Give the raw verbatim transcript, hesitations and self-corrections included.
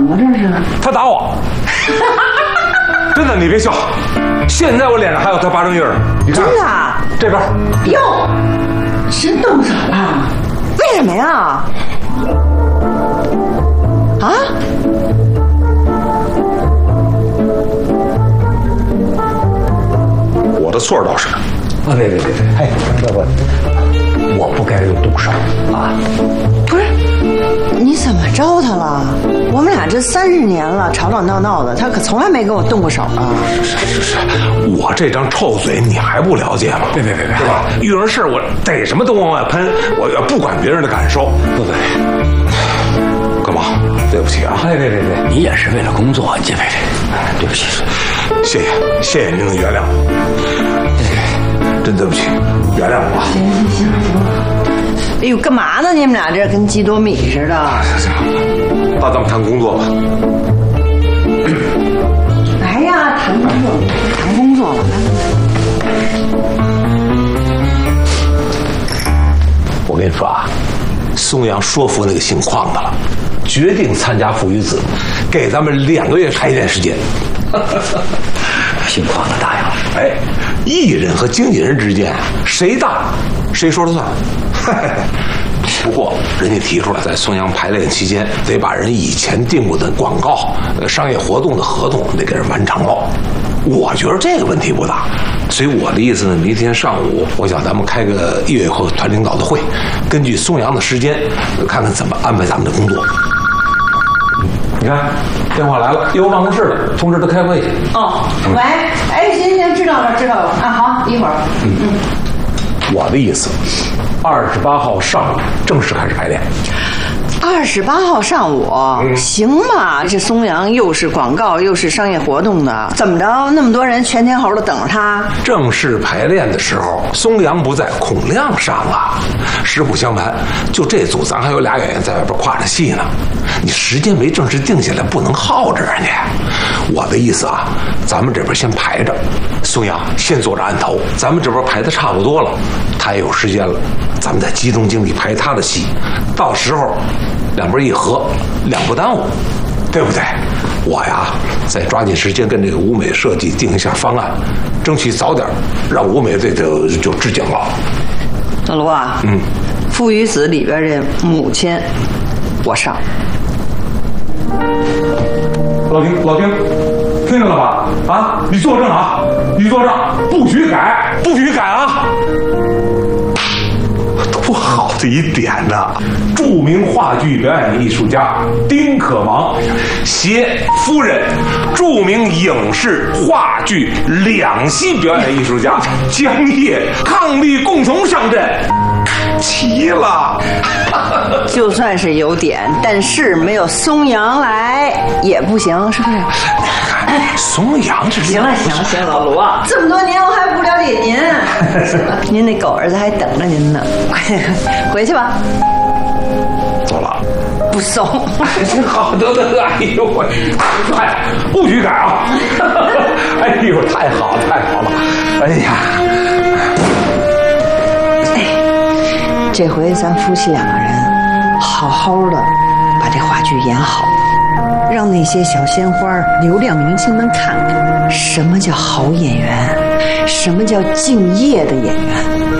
么这是？ 他打我。真的，你别笑，现在我脸上还有他巴掌印儿。你看， 真的啊？ 这边。 哟，真动手了？为什么呀？啊？ 我的错倒是。 啊，别别别别，哎，不不，我不该有动手啊！ 不是，你怎么着他了？我们俩这三十年了，吵吵闹闹的，他可从来没跟我动过手啊！ 是是是，我这张臭嘴你还不了解吗？ 别别别别， 对吧？遇上事我逮什么都往外喷，我不管别人的感受。 不对， 干嘛？对不起啊！ 哎，别别别，你也是为了工作，别别别，对不起， 谢谢谢谢您的原谅。真对不起，原谅我。 行行行，哎呦，干嘛呢？你们俩这跟鸡啄米似的。 行行，那咱们谈工作吧。 来呀，谈工作，谈工作了。 我跟你说啊，宋阳说服那个姓邝的了，决定参加父与子，给咱们两个月排练时间。 姓邝的答应了。 哎，艺人和经纪人之间谁大谁说了算。不过人家提出来，在宋阳排练期间得把人以前订过的广告、商业活动的合同得给人完成了。我觉得这个问题不大，所以我的意思呢，明天上午我想咱们开个艺委会团领导的会，根据宋阳的时间，看看怎么安排咱们的工作。你看，电话来了，业务办公室的，通知他开会去。 哦，喂，哎，行行，知道了，知道了。啊，好，一会儿。嗯嗯。 我的意思，二十八号上午正式开始排练。 二十八号上午，嗯、行嘛？这松阳又是广告又是商业活动的，怎么着？那么多人全天候的等着他。 正式排练的时候，松阳不在，孔亮上了。实不相瞒，就这组咱还有俩演员在外边跨着戏呢。你时间没正式定下来，不能耗着人家。我的意思啊，咱们这边先排着，松阳先做着案头，咱们这边排的差不多了，他也有时间了，咱们再集中精力排他的戏，到时候两边一合，两不耽误，对不对？我呀，再抓紧时间跟这个舞美设计定一下方案，争取早点让舞美队就就置景了。 老卢啊，嗯，父与子里边这母亲，我上。 老丁，老丁，听见了吧？啊，你作证啊！你作证，不许改，不许改啊！多好的一点呐！著名话剧表演艺术家丁可芒携夫人，著名影视话剧两栖表演艺术家江烨伉俪共同上阵。齐了， 就算是有点，但是没有松阳来也不行，是不是？ 松阳是行了，行了，行了，老卢啊，这么多年我还不了解您。行了，您那狗儿子还等着您呢，回去吧。 走了。 不送。 好得得，哎呦我，哎，不许改啊！哎呦，太好了，太好了！哎呀。 这回咱夫妻两个人好好的把这话剧演好，让那些小鲜花流量明星们看看什么叫好演员，什么叫敬业的演员。